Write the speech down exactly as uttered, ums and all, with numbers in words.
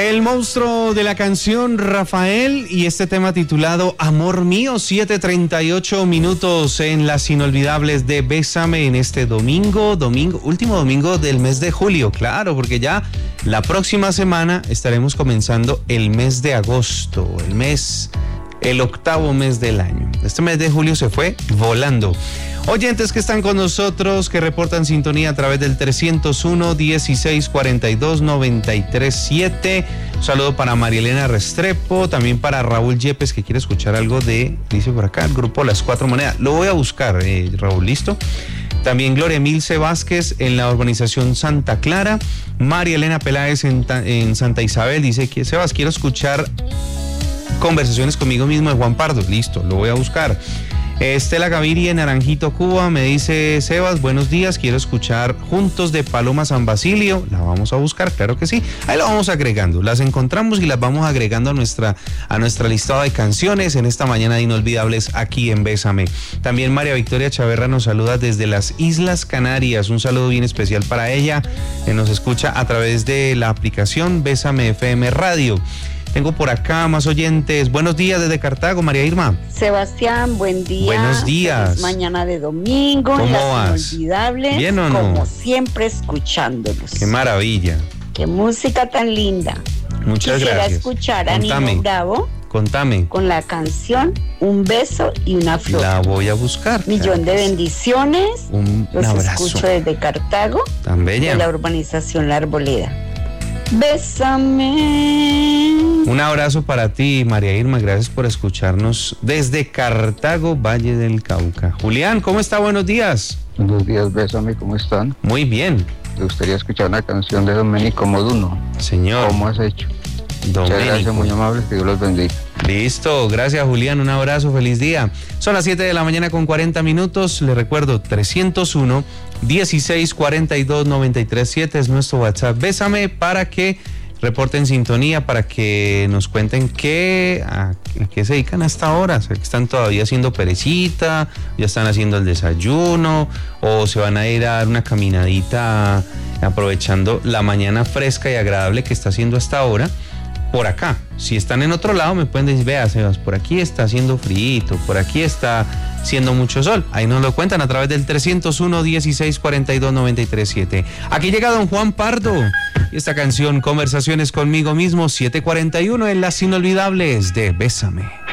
El monstruo de la canción, Rafael, y este tema titulado Amor Mío. Siete treinta y ocho minutos en las inolvidables de Bésame en este domingo, domingo, último domingo del mes de julio, claro, porque ya la próxima semana estaremos comenzando el mes de agosto, el mes, el octavo mes del año. Este mes de julio se fue volando. Oyentes que están con nosotros, que reportan sintonía a través del trescientos uno, dieciséis cuarenta y dos, noventa y tres siete. Un saludo para María Elena Restrepo, también para Raúl Yepes, que quiere escuchar algo de, dice por acá, el grupo Las Cuatro Monedas. Lo voy a buscar, eh, Raúl, ¿listo? También Gloria Emilce Vázquez en la urbanización Santa Clara. María Elena Peláez en, en Santa Isabel dice que, Sebas, quiero escuchar Conversaciones conmigo mismo de Juan Pardo. Listo, lo voy a buscar. Estela Gaviria en Naranjito, Cuba, me dice: Sebas, buenos días, quiero escuchar Juntos de Paloma San Basilio. La vamos a buscar, claro que sí. Ahí la vamos agregando, las encontramos y las vamos agregando a nuestra, a nuestra listado de canciones en esta mañana de inolvidables aquí en Bésame. También María Victoria Chaverra nos saluda desde las Islas Canarias. Un saludo bien especial para ella, que nos escucha a través de la aplicación Bésame F M Radio. Tengo por acá más oyentes. Buenos días desde Cartago, María Irma. Sebastián, buen día. Buenos días. Feliz mañana de domingo. ¿Cómo las vas? Inolvidables. ¿Bien o no? Como siempre, escuchándolos. Qué maravilla. Qué música tan linda. Muchas Quisiera gracias. escuchar a Contame. Nino Bravo Contame. con la canción Un beso y una flor. La voy a buscar. Millón de bendiciones. Un Los abrazo. escucho desde Cartago, Tan bella. de la urbanización La Arboleda. Bésame. Un abrazo para ti, María Irma. Gracias por escucharnos desde Cartago, Valle del Cauca. Julián, ¿cómo está? Buenos días. Buenos días, Bésame, ¿cómo están? Muy bien. Me gustaría escuchar una canción de Domenico Moduno. Señor. ¿Cómo has hecho? Muchas Domenico. gracias, muy amables, que Dios los bendiga. Listo, gracias Julián, un abrazo, feliz día. Son las siete de la mañana con cuarenta minutos, le recuerdo trescientos uno, dieciséis cuarenta y dos, noventa y tres siete es nuestro WhatsApp. Bésame para que reporten sintonía, para que nos cuenten qué, a, a qué se dedican hasta ahora. O sea, que están todavía haciendo perecita, ya están haciendo el desayuno, o se van a ir a dar una caminadita aprovechando la mañana fresca y agradable que está haciendo hasta ahora. Por acá, si están en otro lado me pueden decir: vea, Sebas, por aquí está haciendo frío, por aquí está haciendo mucho sol. Ahí nos lo cuentan a través del trescientos uno, dieciséis cuarenta y dos, noventa y tres siete. Aquí llega don Juan Pardo y esta canción, Conversaciones conmigo mismo, siete cuarenta y uno en las inolvidables de Bésame.